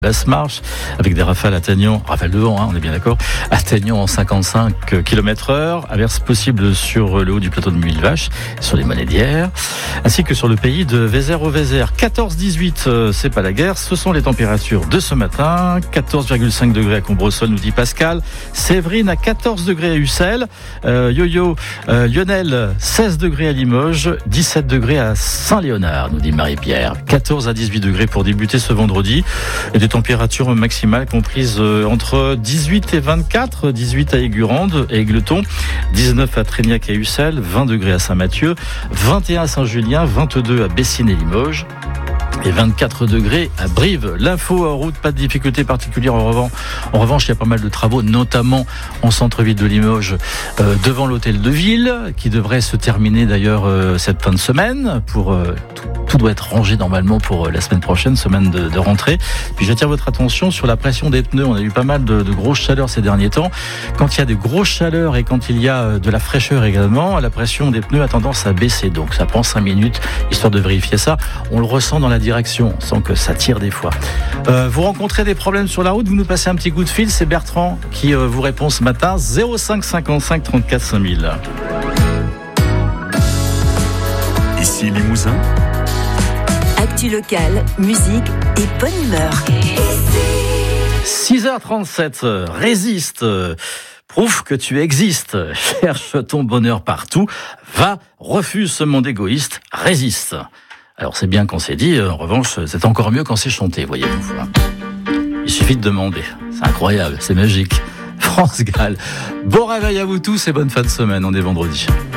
Basse Marche, avec des rafales atteignant, rafales de vent, on est bien d'accord, atteignant en 55 km/h, averse possible sur le haut du plateau de Millevaches, sur les Monnaies d'Hyères, ainsi que sur le pays de Vézère au Vézère. 14-18, c'est pas la guerre, ce sont les températures de ce matin. 14,5 degrés à Combresol, nous dit Pascal. Séverine à 14 degrés à Ussel. Lionel, 16 degrés à Limoges, 17 degrés à Saint-Léonard, nous dit Marie-Pierre. 14 à 18 degrés pour débuter ce vendredi. Et des températures maximales comprises entre 18 et 24, 18 à Aigurande et Aigleton, 19 à Trégnac et Ussel, 20 degrés à Saint-Mathieu, 21 à Saint-Julien, 22 à Bessines et Limoges, et 24 degrés à Brive. L'info en route, pas de difficultés particulières. En revanche, il y a pas mal de travaux, notamment en centre-ville de Limoges, devant l'hôtel de ville, qui devrait se terminer d'ailleurs cette fin de semaine. Tout doit être rangé normalement pour la semaine prochaine, semaine de rentrée. Puis j'attire votre attention sur la pression des pneus. On a eu pas mal de grosses chaleurs ces derniers temps. Quand il y a des grosses chaleurs et quand il y a de la fraîcheur également, la pression des pneus a tendance à baisser. Donc ça prend 5 minutes, histoire de vérifier ça. On le ressent dans la direction, sans que ça tire des fois. Vous rencontrez des problèmes sur la route, vous nous passez un petit coup de fil. C'est Bertrand qui vous répond ce matin. 05 55 34 5000. Ici Limousin. Actu locale, musique et bonne humeur. 6h37, résiste. Prouve que tu existes. Cherche ton bonheur partout. Va, refuse ce monde égoïste. Résiste. Alors c'est bien quand c'est dit, en revanche, c'est encore mieux quand c'est chanté, voyez-vous. Il suffit de demander. C'est incroyable, c'est magique. France Gall. Bon réveil à vous tous et bonne fin de semaine, on est vendredi.